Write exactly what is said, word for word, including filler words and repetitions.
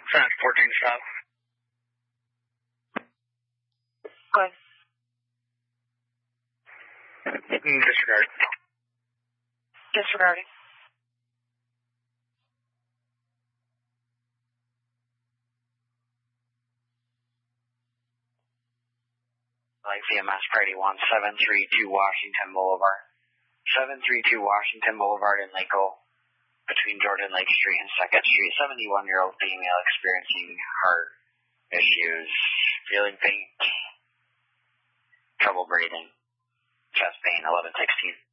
Sound fourteen stop. Go ahead. Disregard. Disregarding. Like V M S Party one, seven three two Washington Boulevard. seven three two Washington Boulevard in Lakeville, between Jordan Lake Street and second Street. seventy-one-year-old female experiencing heart issues, feeling faint, trouble breathing, chest pain, eleven sixteen.